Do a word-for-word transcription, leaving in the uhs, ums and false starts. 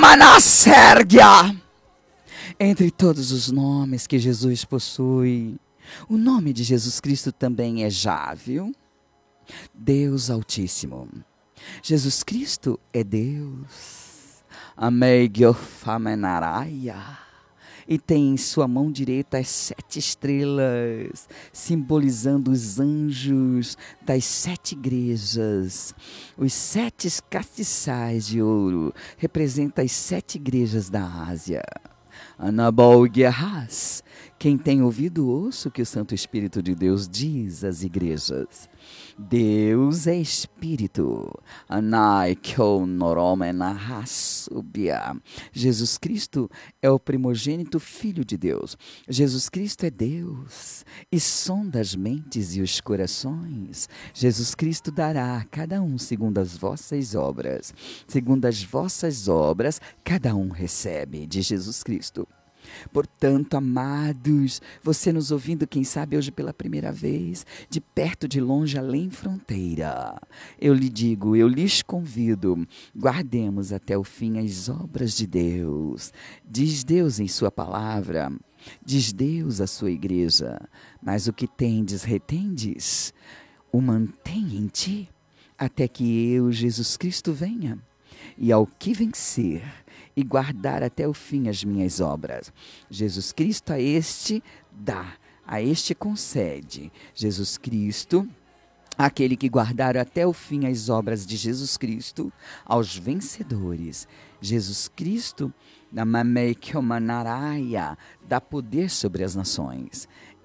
Amanasérgia. Entre todos os nomes que Jesus possui, o nome de Jesus Cristo também é Já, viu? Deus Altíssimo. Jesus Cristo é Deus. Ameigofamenaraia. E tem em sua mão direita as sete estrelas, simbolizando os anjos das sete igrejas. Os sete castiçais de ouro representam as sete igrejas da Ásia. Anabolguerras. Quem tem ouvido, ouça o que o Santo Espírito de Deus diz às igrejas. Deus é Espírito. Jesus Cristo é o primogênito Filho de Deus. Jesus Cristo é Deus e sonda as mentes e os corações. Jesus Cristo dará a cada um segundo as vossas obras. Segundo as vossas obras, cada um recebe de Jesus Cristo. Portanto, amados, você nos ouvindo, quem sabe hoje pela primeira vez, de perto, de longe, além fronteira, eu lhe digo, eu lhes convido, guardemos até o fim as obras de Deus. Diz Deus em sua palavra, diz Deus à sua igreja, mas o que tendes, retendes, o mantém em ti, até que eu, Jesus Cristo, venha. E ao que vencer e guardar até o fim as minhas obras. Jesus Cristo a este dá, a este concede. Jesus Cristo, aquele que guardar até o fim as obras de Jesus Cristo, aos vencedores. Jesus Cristo, na Mameikomanaraia, dá poder sobre as nações.